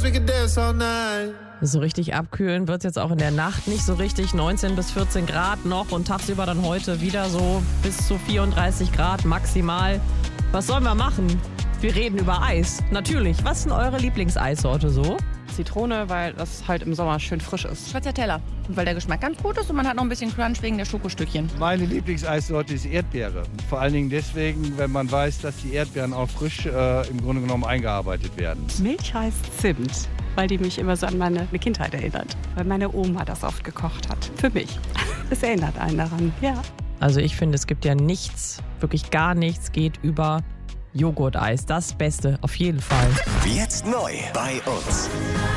we could dance all night. So richtig abkühlen wird es jetzt auch in der Nacht nicht so richtig. 19 bis 14 Grad noch und tagsüber dann heute wieder so bis zu 34 Grad maximal. Was sollen wir machen? Wir reden über Eis. Natürlich. Was ist denn eure Lieblingseissorte so? Zitrone, weil das halt im Sommer schön frisch ist. Stracciatella, weil der Geschmack ganz gut ist und man hat noch ein bisschen Crunch wegen der Schokostückchen. Meine Lieblingseissorte ist Erdbeere. Vor allen Dingen deswegen, wenn man weiß, dass die Erdbeeren auch frisch im Grunde genommen eingearbeitet werden. Milch heißt Zimt, weil die mich immer so an meine Kindheit erinnert. Weil meine Oma das oft gekocht hat. Für mich. Das erinnert einen daran, ja. Also ich finde, es gibt ja nichts, wirklich gar nichts geht über Joghurteis. Das Beste, auf jeden Fall. Jetzt neu bei uns.